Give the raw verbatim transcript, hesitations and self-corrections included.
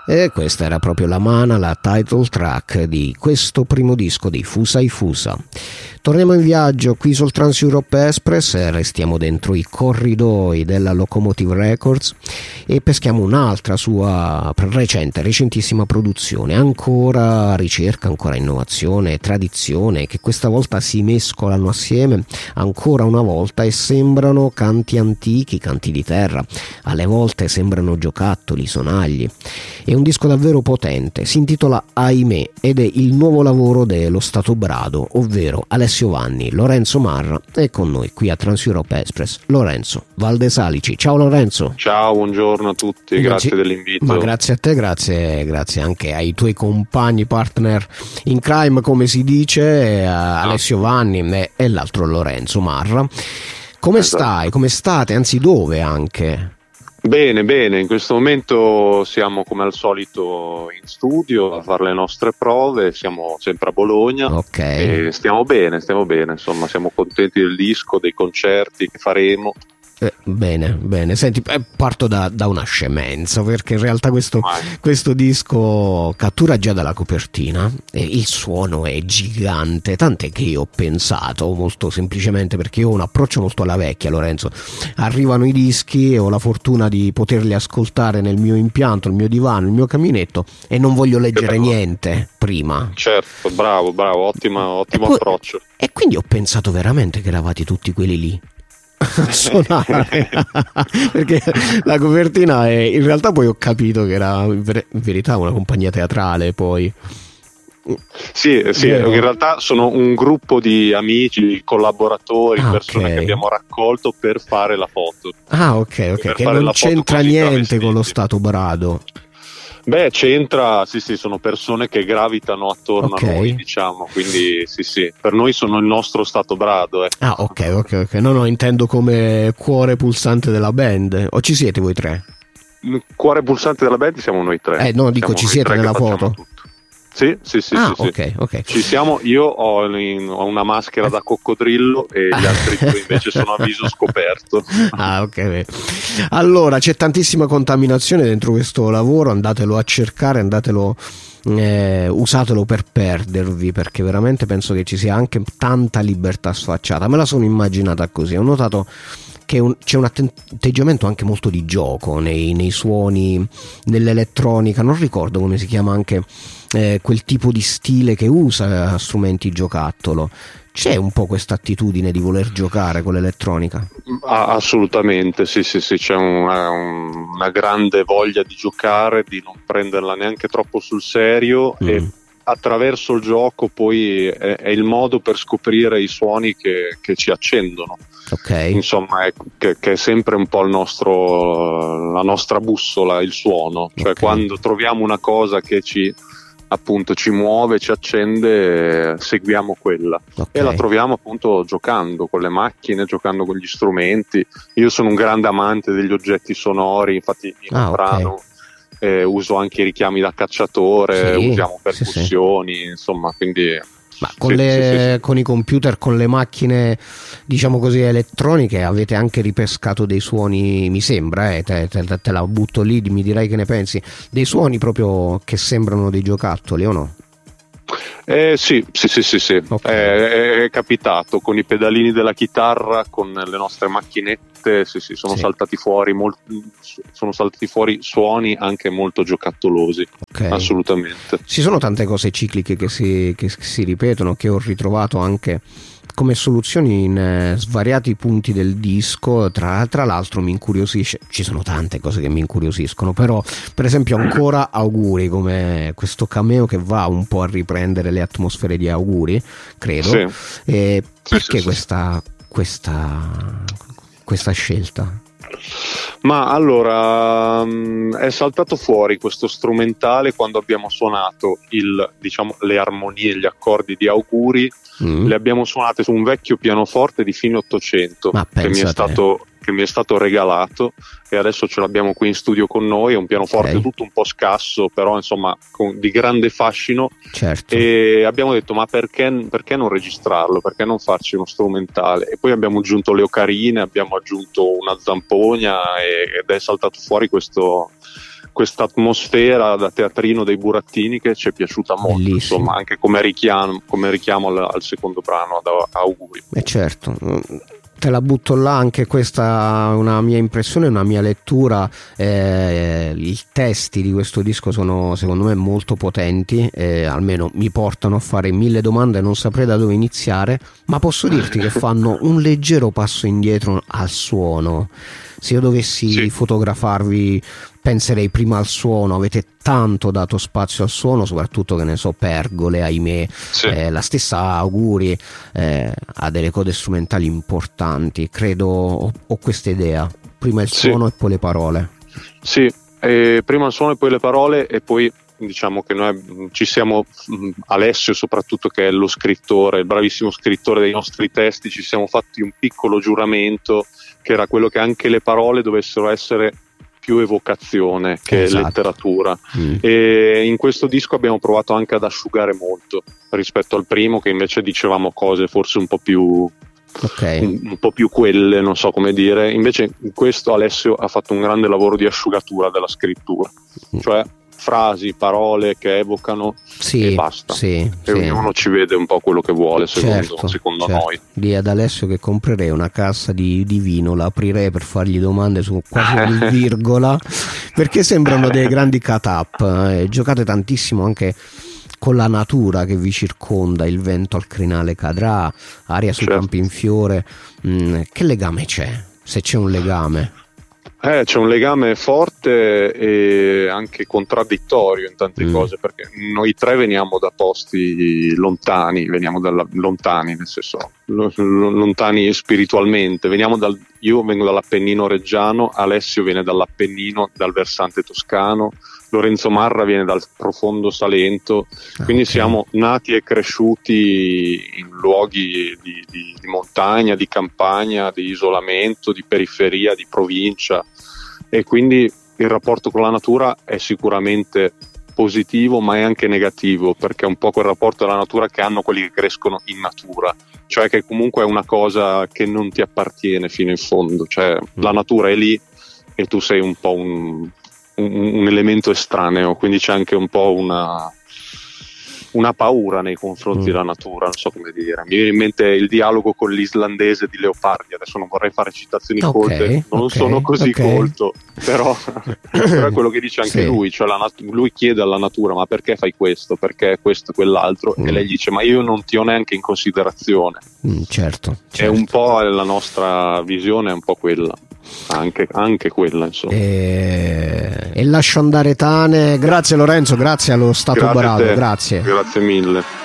E questa era proprio la mana, la title track di questo primo disco di Fusai Fusa. Torniamo in viaggio qui sul Trans Europe Express e restiamo dentro i corridoi della Locomotive Records e peschiamo un'altra sua recente, recentissima produzione, ancora ricerca, ancora innovazione, tradizione, che questa volta si mescolano assieme ancora una volta e sembrano canti antichi, canti di terra, alle volte sembrano giocattoli, sonagli. È un disco davvero potente, si intitola Ahimè ed è il nuovo lavoro dello Stato Brado, ovvero Alessio Vanni. Lorenzo Marra è con noi qui a Trans Europe Express. Lorenzo Valdesalici, ciao Lorenzo. Ciao, buongiorno a tutti, grazie, grazie dell'invito. Ma grazie a te, grazie, grazie anche ai tuoi compagni, partner in crime come si dice, ah. Alessio Vanni e, e l'altro Lorenzo Marra. Come esatto. stai? Come state? Anzi, dove anche? Bene, bene, in questo momento siamo come al solito in studio a fare le nostre prove, siamo sempre a Bologna, okay. E stiamo bene, stiamo bene, insomma siamo contenti del disco, dei concerti che faremo. Eh, bene, bene. Senti, eh, parto da, da una scemenza, perché in realtà questo, questo disco cattura già dalla copertina e il suono è gigante, tant'è che io ho pensato, molto semplicemente perché io ho un approccio molto alla vecchia, Lorenzo. Arrivano i dischi e ho la fortuna di poterli ascoltare nel mio impianto, il mio divano, il mio caminetto e non voglio leggere niente prima. Certo, bravo, bravo, ottima, ottimo poi, approccio. E quindi ho pensato veramente che eravate tutti quelli lì a suonare perché la copertina è, in realtà poi ho capito che era in, ver- in verità una compagnia teatrale poi sì, sì, in realtà sono un gruppo di amici, collaboratori, ah, persone okay. che abbiamo raccolto per fare la foto. Ah ok, ok, che non c'entra niente con lo Stato Brado. Beh, c'entra, sì sì, sono persone che gravitano attorno okay. a noi, diciamo, quindi sì sì, per noi sono il nostro Stato Brado. Eh. Ah ok, ok, ok, no no, intendo come cuore pulsante della band, o ci siete voi tre? Il cuore pulsante della band siamo noi tre. Eh no, dico, siamo ci siete nella foto? Tutto. Sì, sì, sì, ah, sì, okay, sì. Okay. Ci siamo, io ho, in, ho una maschera da coccodrillo e gli altri due invece sono a viso scoperto. Ah, ok. Allora, c'è tantissima contaminazione dentro questo lavoro, andatelo a cercare, andatelo eh, usatelo per perdervi, perché veramente penso che ci sia anche tanta libertà sfacciata. Me la sono immaginata così, ho notato che un, c'è un atteggiamento anche molto di gioco nei, nei suoni, nell'elettronica, non ricordo come si chiama anche eh, quel tipo di stile che usa strumenti giocattolo. C'è un po' questa attitudine di voler giocare con l'elettronica? Ah, assolutamente, sì, sì, sì, c'è una, una grande voglia di giocare, di non prenderla neanche troppo sul serio mm. e attraverso il gioco poi è, è il modo per scoprire i suoni che, che ci accendono. Okay. Insomma, è, che, che è sempre un po' il nostro, la nostra bussola, il suono, cioè okay. quando troviamo una cosa che ci appunto ci muove, ci accende, seguiamo quella okay. e la troviamo appunto giocando con le macchine, giocando con gli strumenti. Io sono un grande amante degli oggetti sonori, infatti in ah, un brano okay. eh, uso anche i richiami da cacciatore, sì, usiamo percussioni, sì, sì. insomma, quindi ma con, sì, le, sì, sì, sì. con i computer, con le macchine diciamo così elettroniche avete anche ripescato dei suoni, mi sembra, eh, te, te, te la butto lì, mi dirai che ne pensi, dei suoni proprio che sembrano dei giocattoli o no? Eh, sì, sì, sì, sì, sì. Okay. Eh, è capitato con i pedalini della chitarra, con le nostre macchinette, sì, sì, sono sì. saltati fuori molti, sono saltati fuori suoni anche molto giocattolosi, okay. assolutamente. Ci sono tante cose cicliche che si, che si ripetono, che ho ritrovato anche come soluzioni in eh, svariati punti del disco. Tra, tra l'altro mi incuriosisce, ci sono tante cose che mi incuriosiscono, però per esempio ancora Auguri, come questo cameo che va un po' a riprendere le atmosfere di Auguri, credo. Sì. E perché sì, sì, questa, questa, questa scelta? Ma allora è saltato fuori questo strumentale quando abbiamo suonato il, diciamo, le armonie, gli accordi di Auguri. Mm. Le abbiamo suonate su un vecchio pianoforte di fine Ottocento che mi, è stato, che mi è stato regalato e adesso ce l'abbiamo qui in studio con noi. È un pianoforte okay. tutto un po' scasso, però insomma con, di grande fascino. Certo. E abbiamo detto ma perché, perché non registrarlo, perché non farci uno strumentale? E poi abbiamo aggiunto le ocarine, abbiamo aggiunto una zampogna e, ed è saltato fuori questo questa atmosfera da teatrino dei burattini che ci è piaciuta molto. Bellissimo. Insomma, anche come richiamo, come richiamo al, al secondo brano, ad Auguri. E certo, te la butto là, anche questa è una mia impressione, una mia lettura. Eh, i testi di questo disco sono secondo me molto potenti, eh, almeno mi portano a fare mille domande e non saprei da dove iniziare, ma posso dirti che fanno un leggero passo indietro al suono. Se io dovessi sì. fotografarvi, penserei prima al suono. Avete tanto dato spazio al suono, soprattutto, che ne so, Pergole, ahimè, sì. eh, la stessa Auguri, eh, ha delle code strumentali importanti. Credo ho, ho questa idea: prima il suono sì. e poi le parole. Sì, eh, prima il suono e poi le parole, e poi diciamo che noi ci siamo, Alessio soprattutto, che è lo scrittore, il bravissimo scrittore dei nostri testi, ci siamo fatti un piccolo giuramento, che era quello che anche le parole dovessero essere più evocazione che esatto. letteratura. Mm. E in questo disco abbiamo provato anche ad asciugare molto rispetto al primo, che invece dicevamo cose forse un po' più okay. un, un po' più quelle, non so come dire. Invece in questo Alessio ha fatto un grande lavoro di asciugatura della scrittura, mm. cioè frasi, parole che evocano sì, e basta. Sì, e sì. ognuno ci vede un po' quello che vuole, secondo, certo, secondo certo. noi. Di ad Alessio che comprerei una cassa di, di vino, la aprirei per fargli domande su quasi ogni virgola, perché sembrano dei grandi cut-up. Eh, giocate tantissimo anche con la natura che vi circonda, il vento al crinale cadrà, aria sui certo. campi in fiore. Mm, che legame c'è? Se c'è un legame. Eh, c'è un legame forte e anche contraddittorio in tante mm. cose, perché noi tre veniamo da posti lontani, veniamo dalla, lontani nel senso lo, lo, lontani spiritualmente, veniamo dal, io vengo dall'Appennino reggiano, Alessio viene dall'Appennino, dal versante toscano, Lorenzo Marra viene dal profondo Salento, quindi okay. siamo nati e cresciuti in luoghi di, di, di montagna, di campagna, di isolamento, di periferia, di provincia, e quindi il rapporto con la natura è sicuramente positivo, ma è anche negativo, perché è un po' quel rapporto alla natura che hanno quelli che crescono in natura, cioè che comunque è una cosa che non ti appartiene fino in fondo, cioè mm. la natura è lì e tu sei un po' un Un, un elemento estraneo, quindi c'è anche un po' una, una paura nei confronti mm. della natura, non so come dire. Mi viene in mente il dialogo con l'islandese di Leopardi, adesso non vorrei fare citazioni okay, colte, non okay, sono così okay. colto, però, però è quello che dice anche sì. lui, cioè la nat- lui chiede alla natura: ma perché fai questo, perché questo e quell'altro, mm. e lei dice: ma io non ti ho neanche in considerazione. Mm, certo, certo. È un po' la nostra visione, è un po' quella. Anche, anche quella, insomma. E, e lascio andare Tane. Grazie Lorenzo, grazie allo Stato Brado, grazie. Grazie mille.